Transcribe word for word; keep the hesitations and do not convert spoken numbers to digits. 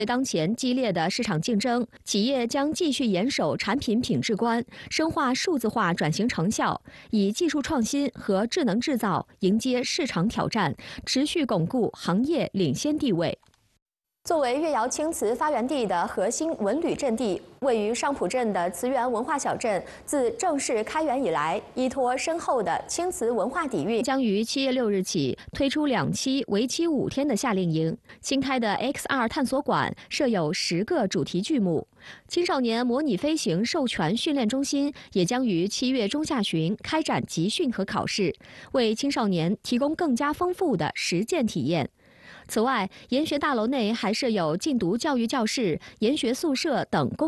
当前激烈的市场竞争，企业将继续严守产品品质观，深化数字化转型成效，以技术创新和智能制造迎接市场挑战，持续巩固行业领先地位。 作为越窑青瓷发源地的核心文旅阵地，位于上浦镇的瓷源文化小镇，自正式开园以来，依托深厚的青瓷文化底蕴，将于七月六日起推出两期为期五天的夏令营。新开的 X 二 探索馆设有十个主题剧目，青少年模拟飞行授权训练中心也将于七月中下旬开展集训和考试，为青少年提供更加丰富的实践体验。 此外，研学大楼内还设有禁毒教育教室、研学宿舍等公。